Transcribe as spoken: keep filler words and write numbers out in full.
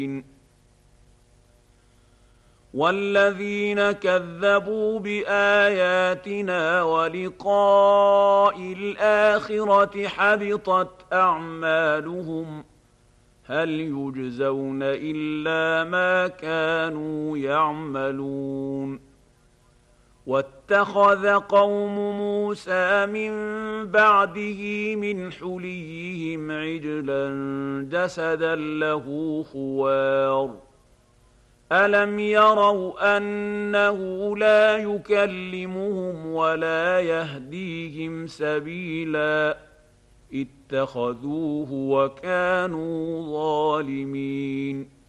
والذين كذبوا بآياتنا ولقاء الآخرة حبطت أعمالهم هل يجزون إلا ما كانوا يعملون واتخذ قوم موسى من بعده من حليهم عجلا جسدا له خوار ألم يروا أنه لا يكلمهم ولا يهديهم سبيلا اتخذوه وكانوا ظالمين